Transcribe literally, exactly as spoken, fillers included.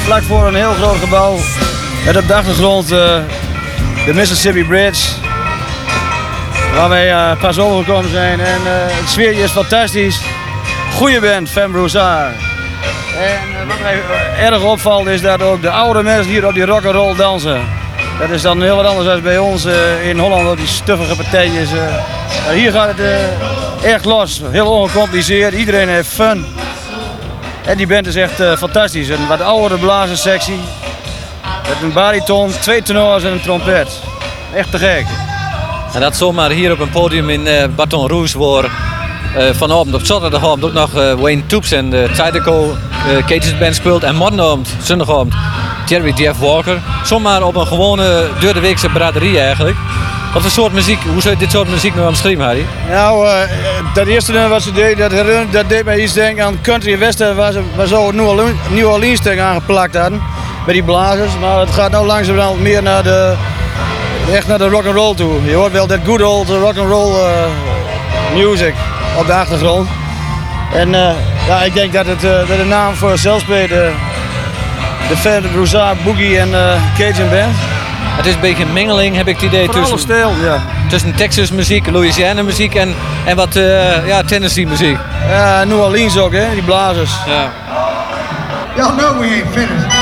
vlak voor een heel groot gebouw. Met op de achtergrond uh, de Mississippi Bridge. Waar wij uh, pas overgekomen zijn. En uh, het sfeertje is fantastisch. Goeie band, Femme Broussard. En uh, wat mij erg opvalt is dat ook de oude mensen hier op die rock'n'roll dansen. Dat is dan heel wat anders dan bij ons uh, in Holland, op die stuffige partijtjes. Uh. Maar hier gaat het uh, echt los, heel ongecompliceerd, iedereen heeft fun. En die band is echt uh, fantastisch. Een wat oudere blazerssectie. Met een bariton, twee tenors en een trompet. Echt te gek. En dat zomaar hier op een podium in uh, Baton Rouge waar uh, vanavond op zaterdagavond ook nog uh, Wayne Toops en de Zydeco uh, Cages Band speelt. En morgenavond, zondagavond, Jerry Jeff Walker. Zomaar op een gewone doordeweekse braderie eigenlijk. Wat voor soort muziek, hoe zou je dit soort muziek nou omschrijven, Harry? Nou, uh, dat eerste nummer wat ze deed, dat, dat deed mij iets denken aan country en western waar ze, waar ze New Orleans, New Orleans tegen aangeplakt hadden. Met die blazers, maar het gaat nou langzamerhand meer naar de, echt naar de rock'n'roll toe. Je hoort wel dat good old rock'n'roll uh, music op de achtergrond. En uh, ja, ik denk dat, het, uh, dat de naam voor zichzelf spreekt, uh, de Femme Broussard, Boogie en uh, Cajun Band. Het is een beetje een mengeling, heb ik het idee, tussen, stijl, ja. tussen Texas muziek, Louisiana muziek en, en wat uh, ja, Tennessee muziek. Ja, New Orleans ook, hè, die blazers. Ja. Y'all know we ain't finished.